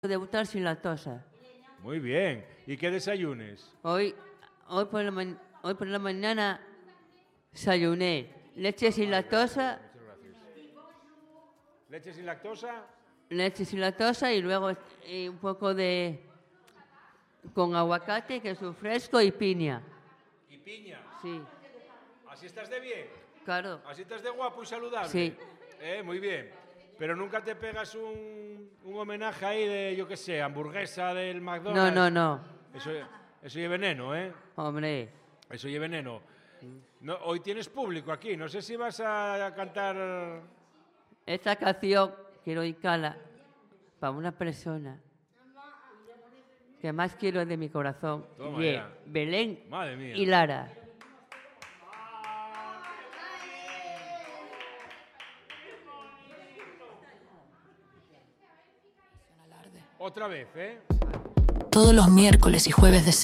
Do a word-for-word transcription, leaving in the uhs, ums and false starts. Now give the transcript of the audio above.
debutar sin lactosa. Muy bien. ¿Y qué desayunes? Hoy, hoy, por, la ma- hoy por la mañana desayuné leche sin lactosa, Muchas gracias. ¿Leche sin lactosa? leche sin lactosa y luego eh, un poco de... con aguacate, queso fresco y piña. ¿Y piña? Sí, ¿Así estás de bien? claro. ¿Así estás de guapo y saludable? Sí. Eh, muy bien. Pero nunca te pegas un, un homenaje ahí de, yo qué sé, hamburguesa del No, McDonald's. no, no. Eso, eso lleva veneno, ¿eh? Hombre, Eso lleva veneno. No, hoy tienes público aquí. No sé si vas a cantar... esta canción quiero dedicarla para una persona que más quiero de mi corazón, Toma y es ya. Belén Madre mía. y Lara. Otra vez, ¿eh? Todos los miércoles y jueves de